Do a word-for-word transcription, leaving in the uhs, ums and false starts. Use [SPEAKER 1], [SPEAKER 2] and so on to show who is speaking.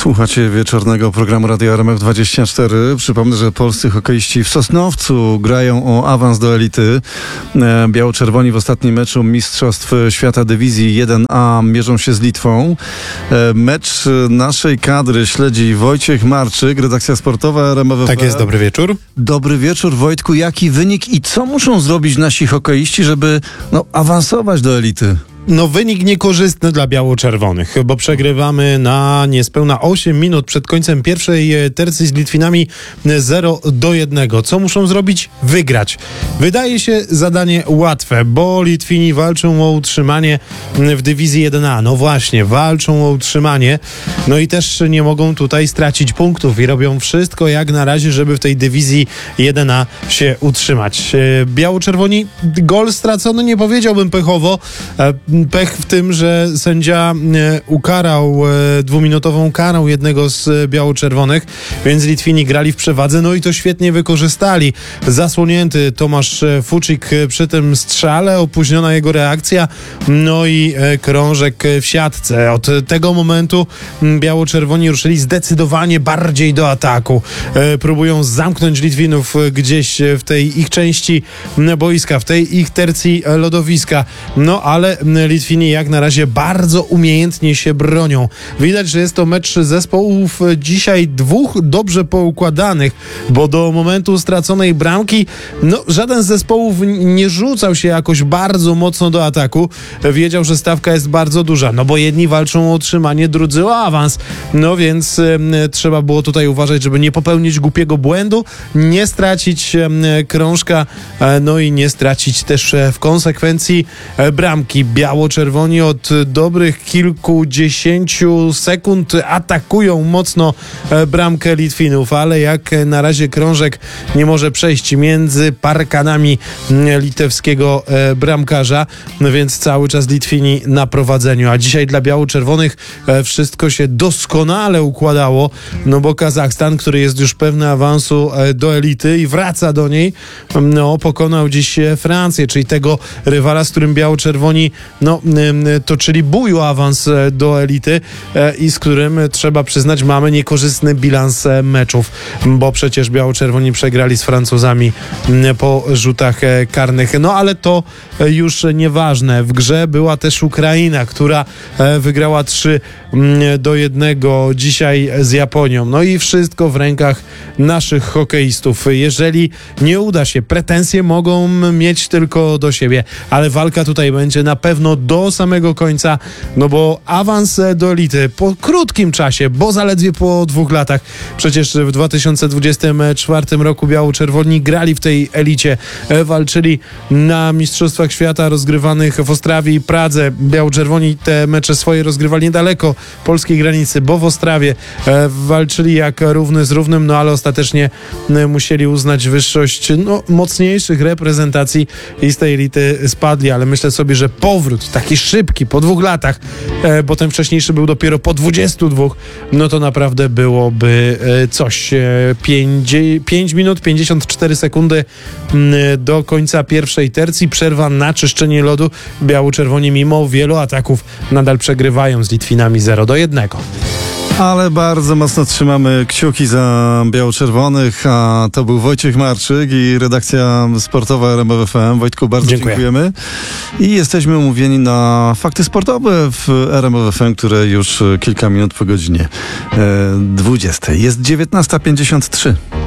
[SPEAKER 1] Słuchacie wieczornego programu Radia R M F dwadzieścia cztery. Przypomnę, że polscy hokeiści w Sosnowcu grają o awans do elity. Biało-czerwoni w ostatnim meczu Mistrzostw Świata Dywizji jeden A mierzą się z Litwą. Mecz naszej kadry śledzi Wojciech Marczyk, redakcja sportowa R M F F M.
[SPEAKER 2] Tak jest, dobry wieczór.
[SPEAKER 1] Dobry wieczór, Wojtku. Jaki wynik i co muszą zrobić nasi hokeiści, żeby no, awansować do elity?
[SPEAKER 2] No wynik niekorzystny dla biało-czerwonych, bo przegrywamy na niespełna osiem minut przed końcem pierwszej tercji z Litwinami zero do jednego. Co muszą zrobić? Wygrać. Wydaje się zadanie łatwe, bo Litwini walczą o utrzymanie w dywizji jeden A. No właśnie, walczą o utrzymanie. No i też nie mogą tutaj stracić punktów i robią wszystko jak na razie, żeby w tej dywizji jeden A się utrzymać. Biało-czerwoni, gol stracony, nie powiedziałbym pechowo. Pech w tym, że sędzia ukarał dwuminutową karą jednego z biało-czerwonych, więc Litwini grali w przewadze, no i to świetnie wykorzystali. Zasłonięty Tomasz Fuczyk przy tym strzale, opóźniona jego reakcja, no i krążek w siatce. Od tego momentu biało-czerwoni ruszyli zdecydowanie bardziej do ataku. Próbują zamknąć Litwinów gdzieś w tej ich części boiska, w tej ich tercji lodowiska, no ale Litwini jak na razie bardzo umiejętnie się bronią. Widać, że jest to mecz zespołów dzisiaj dwóch dobrze poukładanych, bo do momentu straconej bramki no, żaden z zespołów nie rzucał się jakoś bardzo mocno do ataku. Wiedział, że stawka jest bardzo duża, no bo jedni walczą o utrzymanie, drudzy o awans. No więc y, trzeba było tutaj uważać, żeby nie popełnić głupiego błędu, nie stracić y, krążka, y, no i nie stracić też y, w konsekwencji y, bramki. Biało-czerwoni od dobrych kilkudziesięciu sekund atakują mocno bramkę Litwinów, ale jak na razie krążek nie może przejść między parkanami litewskiego bramkarza, więc cały czas Litwini na prowadzeniu. A dzisiaj dla biało-czerwonych wszystko się doskonale układało, no bo Kazachstan, który jest już pewny awansu do elity i wraca do niej, no pokonał dziś Francję, czyli tego rywala, z którym biało-czerwoni no, toczyli bój o awans do elity i z którym, trzeba przyznać, mamy niekorzystny bilans meczów, bo przecież biało-czerwoni przegrali z Francuzami po rzutach karnych. No ale to już nieważne. W grze była też Ukraina, która wygrała trzy do jednego dzisiaj z Japonią. No i wszystko w rękach naszych hokeistów. Jeżeli nie uda się, pretensje mogą mieć tylko do siebie, ale walka tutaj będzie na pewno do samego końca, no bo awans do elity po krótkim czasie, bo zaledwie po dwóch latach. Przecież w dwa tysiące dwudziestym czwartym roku biało-czerwoni grali w tej elicie, walczyli na Mistrzostwach Świata rozgrywanych w Ostrawie i Pradze. Biało-czerwoni te mecze swoje rozgrywali niedaleko polskiej granicy, bo w Ostrawie walczyli jak równy z równym, no ale ostatecznie musieli uznać wyższość no, mocniejszych reprezentacji i z tej elity spadli, ale myślę sobie, że powrót taki szybki, po dwóch latach, e, bo ten wcześniejszy był dopiero po dwudziestu dwóch, no to naprawdę byłoby e, coś. E, pięć minut, pięćdziesiąt cztery sekundy m, do końca pierwszej tercji, przerwa na czyszczenie lodu. Biało-czerwoni mimo wielu ataków nadal przegrywają z Litwinami zero do jednego.
[SPEAKER 1] Ale bardzo mocno trzymamy kciuki za biało-czerwonych, a to był Wojciech Marczyk i redakcja sportowa R M F F M. Wojtku, bardzo
[SPEAKER 2] Dziękuję.
[SPEAKER 1] dziękujemy. I jesteśmy umówieni na fakty sportowe w R M F F M, które już kilka minut po godzinie dwudziestej. Jest dziewiętnasta pięćdziesiąt trzy.